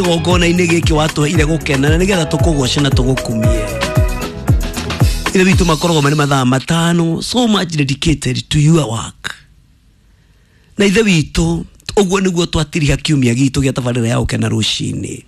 gogona inegeke watu ile gukena na nigetha tukugosha na tugukumie ile bitu makorogo mane mathaa matano so much dedicated to your work na ithe bitu ogwo niguo twatiriha kiumia gitu gia tabarira ya ukena rushini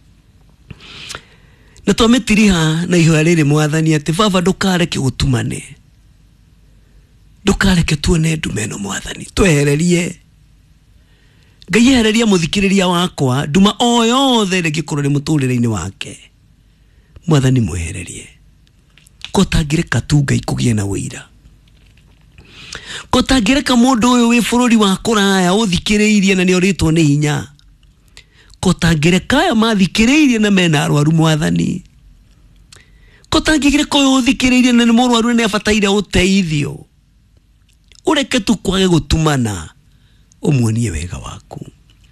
na twametiriha na ihoya riri mwathani ati baba ndukareke gutumane ndukareke tuone ndumeno mwathani twehererie Ngai yehereria muthikiriria wakwa nduma o yothe ngikorwo ni muturire-ini wake mwathani mwehererie kotangireka tu Ngai kugie na wira kotangireka mundu uyu wi bururi wa kuraya uthikiriirie na ni oritwo ni hinya kotangireka aya mathikiriirie na mena arwaru mwathani kotangireka uyu uthikiriirie na ni murwaru ni abataire uteithio ureke tu kwage gutumana umuonie wega waku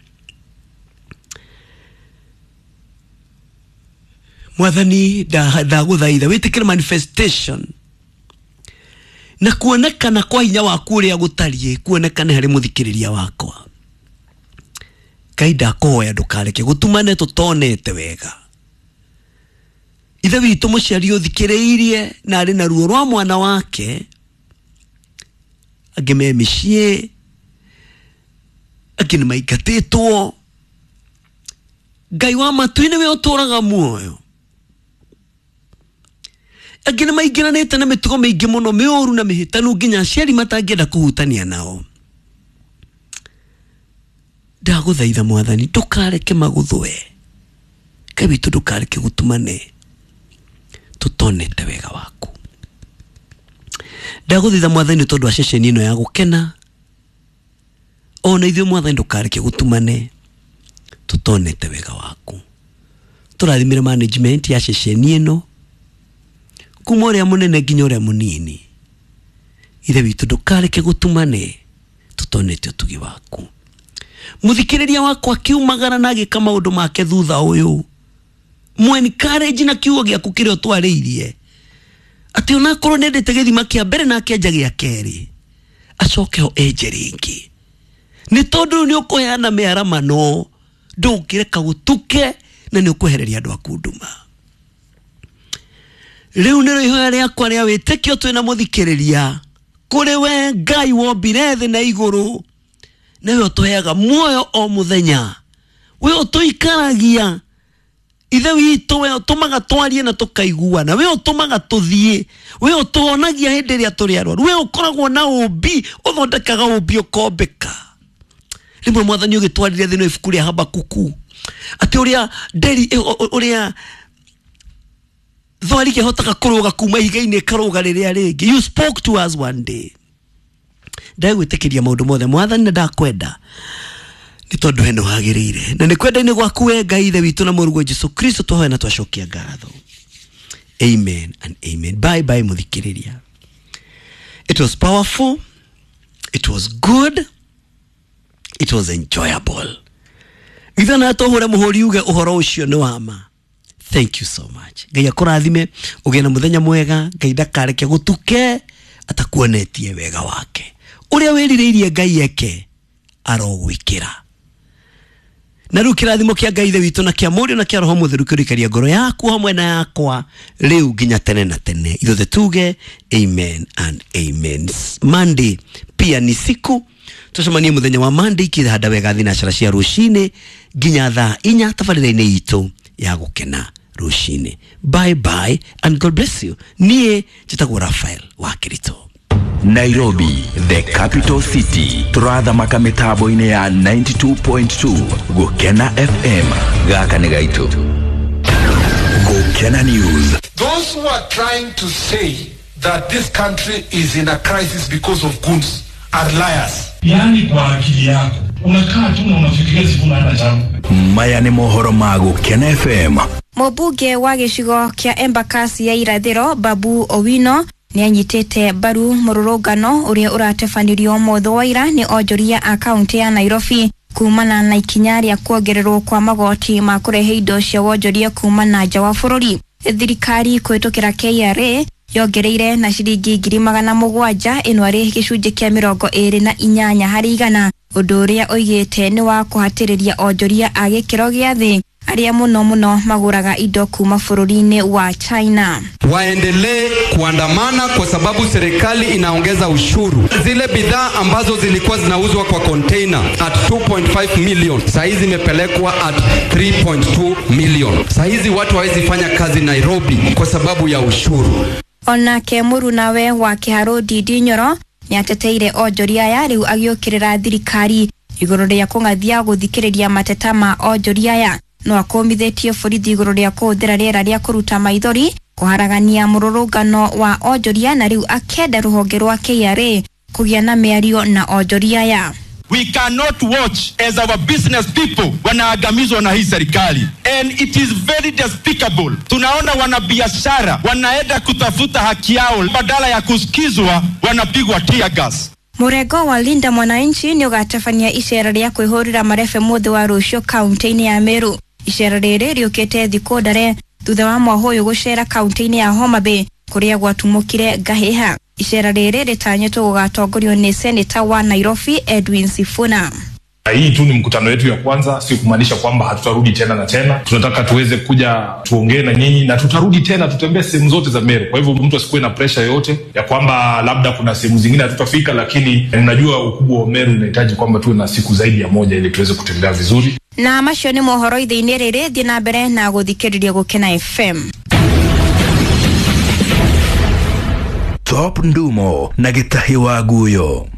mwathani ndaguthaitha witikire manifestation na kuonekana kwa hinya waku uria gutarie kuonekane hari muthikiriria wakwa Ngai ndakoya ndukareke gutumane tutonete wega ithe witu muciari uthikiriirie na ari na ruo rwa mwana wake agime mishie akini maigatitwo Ngai wa matuine we uturaga muoyo agina maigiranite na mitugo maingi muno miuru na mihitanu nginya aciari matangienda kuhutania nao ndaguthaitha mwathani ndukareke maguthwe Ngai witu ndukareke gutumane tutonete wega waku ndaguthaitha mwathani tondu aceceni ino ya gukena ona ithuĩ mwathani ndukareke gutumane tutonete wega waku turathimire management ya ceceni ino kuma uria munene nginya uria munini ithe witu ndukareke gutumane tutonete utugi waku muthikiriria wakwa kiumagara na agika maundu make thutha uyu mu encourage na kiugo giaku kirio twariirie ati ona korwo nendete githima kia mbere na kianja gia keri acoke o enje ringi ni tondu ni ukuheana miarama no ndungireka gutuke na ni ukuhereria andu aku nduma riu niro ihoya riakwa ria witikio twina muthikiriria kuri we Ngai wombire thi na iguru na we utuheaga muoyo o muthenya we utuikaragia ithe witu we utumaga twarie na tukaiguana we utumaga tuthie we utuonagia hindi ria turi arwaru we ukoragwo na umbi uthondekaga umbi ukombeka rimwe mwathani ugitwarire thino ibuku ria Habakuku ati uria nderi uria thwari kihotaga kuruga kuma higa-ini karuga riria ringi you spoke to us one day ndagwitikiria maundu mothe mwathani na ndakwenda ni tondu heno hagirire na ni kwenda-ini gwaku we Ngai ithe witu na murugo Jesu Kristo twahoya na twacokia ngatho amen and amen bye bye muthikiriria it was powerful it was good it was enjoyable ithe na tohore muhuri uge uhoro ucio ni wama thank you so much Ngai akurathime ugie na muthenya mwega Ngai ndakareke gutuke atakuonetie wega wake uria wiririirie Ngai eke arogwikira na riu kirathimo kia Ngai ithe witu na kia murio na kia roho mutheru kirikaria ngoro yaku hamwe na yakwa riu nginya tene na tene ithuothe tuge amen and amen Monday pia ni siku tucemanie muthenya wa Monday kithanda wega thinacara cia rucini nginya thaa 4 tabarira-ini itu ya gukena rucini bye bye and God bless you nie njitagwo Raphael wa Kirito Nairobi, the capital city. Turatha makamitabo-ini ya 92.2 Gukena FM. Gaka ni gaitu Gukena News. Those who are trying to say that this country is in a crisis because of goons are liars. Yani kwa akili yako unakaa tu na unafikiria siku na jambo. Maya ni mohoro ma Gukena FM. Mũmbunge wa gĩcigo kia Embakasi ya irathĩro Babu Owino ni anyitete baru mururungano uria uratefanirio mothoira ni onjoria akaunti ya Nairobi kumana na ikinya ria kuongererwo kwa magoti ma kurehe indo cia wonjoria kumana nja wa bururi. Thirikari kwitukira KRA yongereire na ciringi 700,000 inwari gicunje kia 28 harĩ igana undu uria oigite ni wa kuhatiriria onjoria a gikiro gia thi aria muno maguraga indo kuma bururi-ini wa China. Waendelee kuandamana kwa sababu serikali inaongeza ushuru. Zile bidhaa ambazo zilikuwa zinauzwa kwa container at 2.5 million saizi zimepelekwa at 3.2 million. Saizi watu hawezi fanya kazi Nairobi kwa sababu ya ushuru. Onake Murunawe wa Kiharo Ndindi Nyoro ni ateteire onjoria ya riu agiukirira thirikari iguru ria kungathia guthikiriria mateta ma onjoria ya no akomithetio borithi iguru ria kuhuthira riera ria kuruta maithori kuharagania mururungano wa onjoria na riu akenda ruhonge rwa KRA kugia na miario na onjoria ya. We cannot watch as our business people wanaagamizwa na hii serikali, and it is very despicable. Tunaona wanabiashara wanaenda kutafuta haki yao, badala ya kusikizwa wanapigwa tear gas. Murengo wa Linda Mwananchi ni ugatafania icera ria kwihurira marefe mothe wa Rucio kaunti-ini ya Meru. Icera riri riukite thiku ndare thutha wa Mwahoyo gucera kaunti-ini ya Homa Bay kuria gwatumukire ngahiha. Icera riri ritanyetwo gugatongorio ni seneta wa Nairobi Edwin Sifuna. Hii tu ni mkutano wetu ya kwanza, si kumaanisha kwamba hatutarudi tena na tena. Tunataka tuweze kuja tuongee na nyinyi na tutarudi tena, tutembee sehemu zote za Meru. Kwa hivyo mtu asikuwe na pressure yoyote ya kwamba labda kuna sehemu zingine hatutafika, lakini ninajua ukubwa wa Meru unahitaji kwamba tuwe na siku zaidi ya moja ili tuweze kutembea vizuri. Na macio ni mohoro ithiini riri thi na mbere na guthikiriria Gukena FM. Top Ndumo na Gitahi wa Guyo.